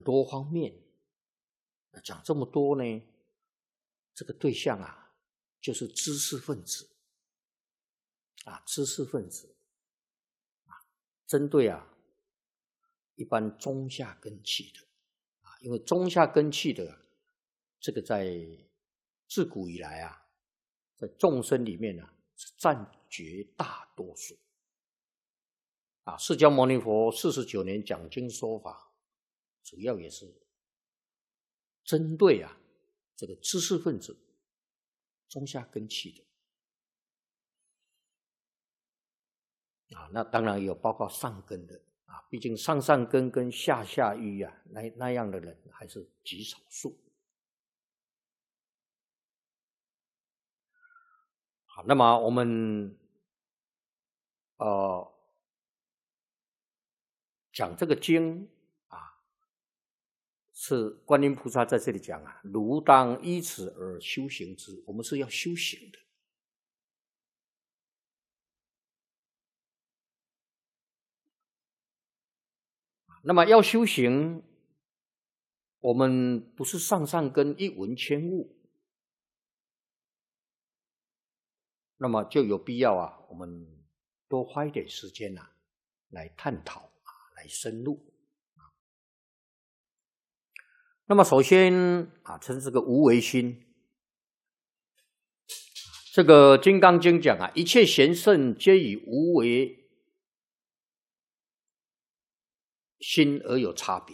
多方面。讲这么多呢，这个对象啊，就是知识分子啊，知识分子啊，针对一般中下根器的啊，因为中下根器的这个在自古以来啊，在众生里面是占绝大多数啊。释迦牟尼佛49年讲经说法，主要也是针对这个知识分子中下根器的啊，那当然也有包括上根的啊，毕竟上根跟下愚那样的人还是极少数。好，那么我们讲这个经是观音菩萨在这里讲汝当依此而修行之，我们是要修行的。那么要修行，我们不是上根一闻千悟，那么就有必要我们多花一点时间来探讨来深入。那么首先称这个无为心。这个《金刚经》讲一切贤圣皆以无为心而有差别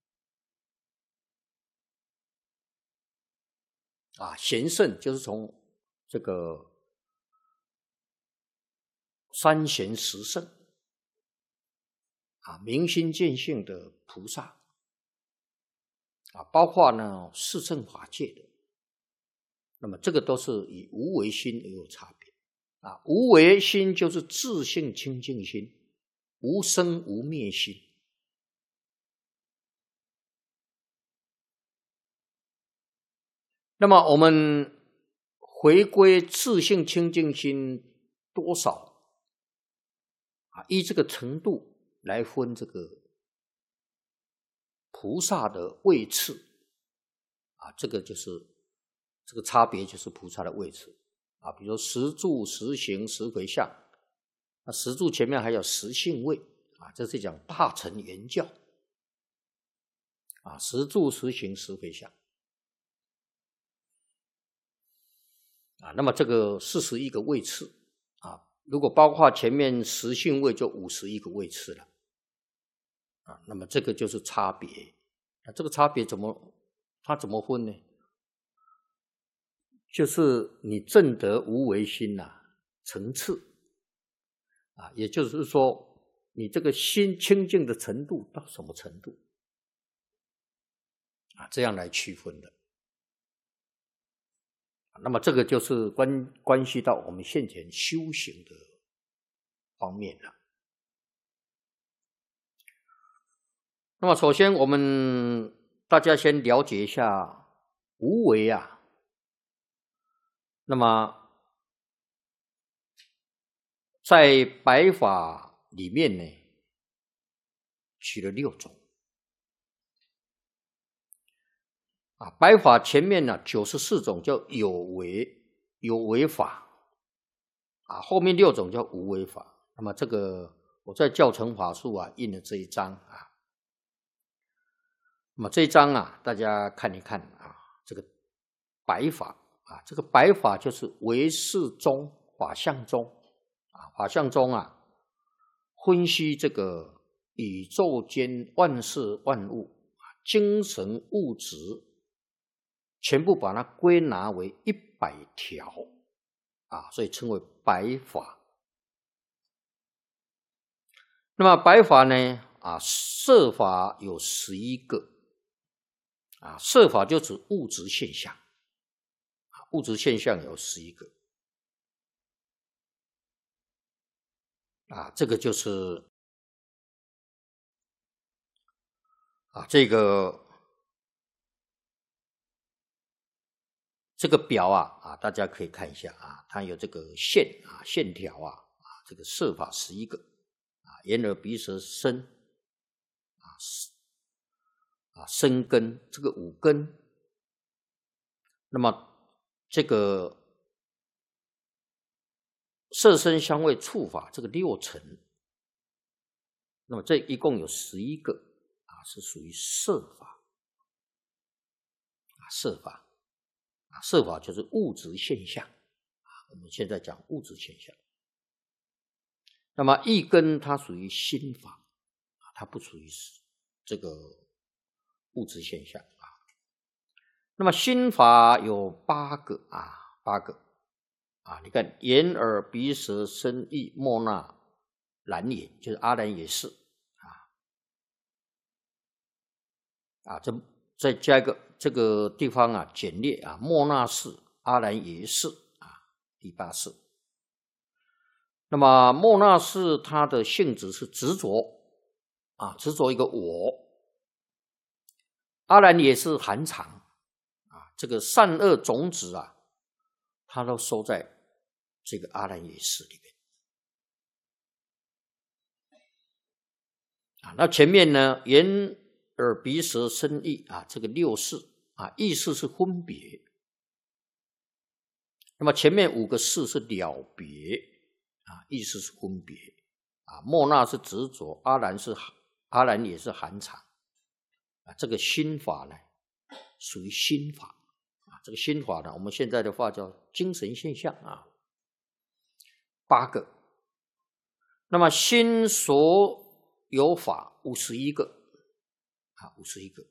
贤圣就是从这个三贤十圣明心见性的菩萨包括呢四圣法界的，那么这个都是以无为心而有差别无为心就是自性清净心，无生无灭心。那么我们回归自性清净心多少依这个程度来分这个菩萨的位次这个就是这个差别，就是菩萨的位次比如说十住十行十回向，那十住前面还有十性位这是讲大乘圆教十住十行十回向那么这个41个位次如果包括前面十性位就51个位次了那么这个就是差别。那这个差别它怎么分呢？就是你证得无为心层次也就是说你这个心清净的程度到什么程度这样来区分的。那么这个就是关系到我们现前修行的方面了。那么首先我们大家先了解一下无为那么在白法里面呢取了6种白法前面94种叫有为法后面6种叫无为法。那么这个我在教程法术印了这一章那么这一章大家看一看这个白法这个白法就是唯识中法相中法相中分析这个宇宙间万事万物精神物质全部把它归纳为100条所以称为白法。那么白法呢色法有11个色法就指物质现象物质现象有11个这个就是这个表大家可以看一下它有这个线条这个色法11个眼耳鼻舌身生根，这个五根。那么这个色声香味触法这个六尘，那么这一共有11个是属于色法。色法色法就是物质现象，我们现在讲物质现象。那么意根它属于心法，它不属于这个物质现象。那么心法有8个，8个你看眼耳鼻舌身意莫那蓝也，就是阿兰也是这再加一个这个地方简略莫那是阿兰也是第8识。那么莫那是它的性质是执着执着一个我。阿兰也是含藏这个善恶种子它都收在这个阿兰也识里面那前面呢，眼耳鼻舌身意这个6识意识是分别。那么前面5个识是了别意识是分别莫那是执着，阿兰也是含藏这个心法呢属于心法这个心法呢，我们现在的话叫精神现象8个。那么心所有法51个51个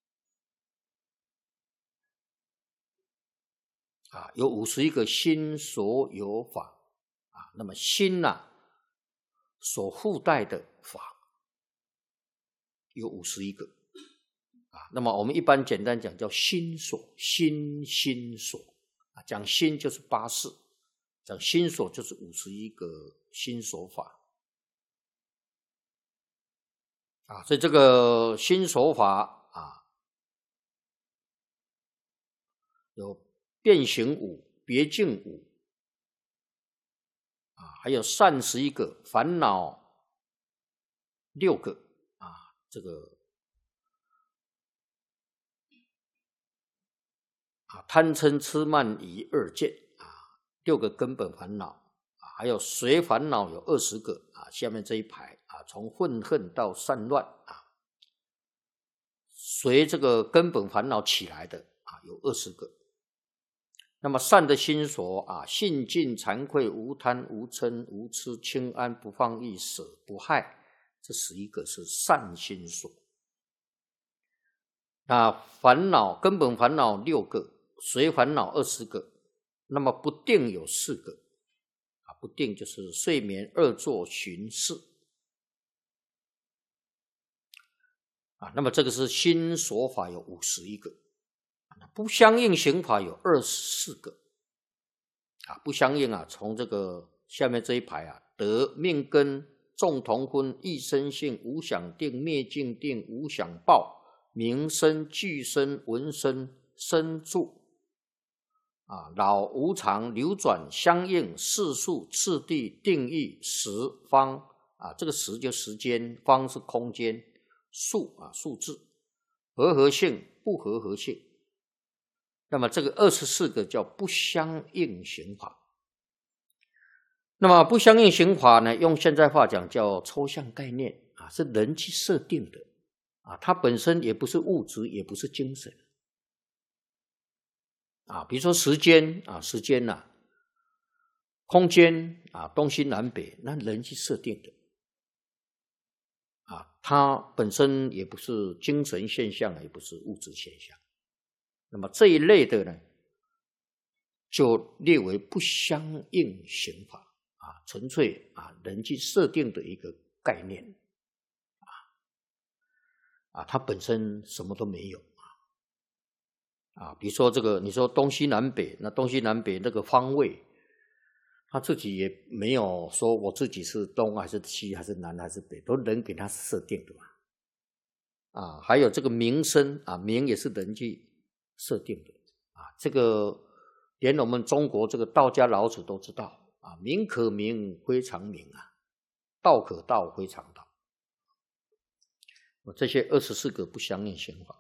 有51个心所有法那么心所附带的法有51个那么我们一般简单讲叫心所，心所讲心就是8识，讲心所就是51个心所法所以这个心所法有变形5、别境5还有善11个，烦恼6个这个贪嗔痴慢疑2见6个根本烦恼还有随烦恼有20个下面这一排从愤恨到散乱随这个根本烦恼起来的有20个。那么善的心所信尽惭愧无贪无嗔无痴轻安不放逸舍不害，这11个是善心所。烦恼根本烦恼6个，随烦恼20个，那么不定有4个不定就是睡眠恶作寻事那么这个是心所法有51个，不相应行法有24个不相应从这个下面这一排得命根众同分异生性无想定灭尽定无想报名声俱生闻声生住老无常流转相应世数次第定义时方这个时就时间，方是空间，数数字，合性不合性。那么这个24个叫不相应行法。那么不相应行法呢，用现在话讲叫抽象概念是人去设定的它本身也不是物质，也不是精神比如说时间空间东西南北，那人去设定的它本身也不是精神现象，也不是物质现象。那么这一类的呢，就列为不相应行法纯粹人去设定的一个概念它本身什么都没有比如说这个你说东西南北，那东西南北那个方位他自己也没有说我自己是东还是西还是南还是北，都人给他设定的嘛还有这个名声名也是人去设定的这个连我们中国这个道家老子都知道名可名非常名道可道非常道。这些24个不相应行法